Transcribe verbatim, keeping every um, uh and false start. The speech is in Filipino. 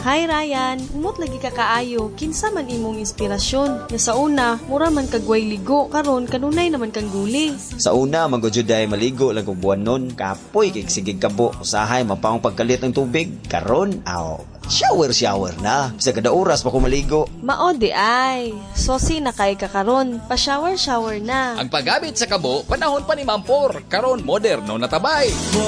Hi Ryan, umot lagi ka kaayo, kinsa man imong inspirasyon. Ya sa una, mura man kagway ligo, karon kanunay naman kang guli. Sa una, magudyoday maligo lang kung buwan nun, kapoy kay sigig kabo, usahay mapang pagkalit ng tubig, karon aw. Shower shower na. Sa kada oras pa ko maligo. Mao di ay. Sosi na kay kakaron. Pa shower shower na. Ang paggamit sa kabo, panahon pa ni Mampor. Karon moderno na tabay.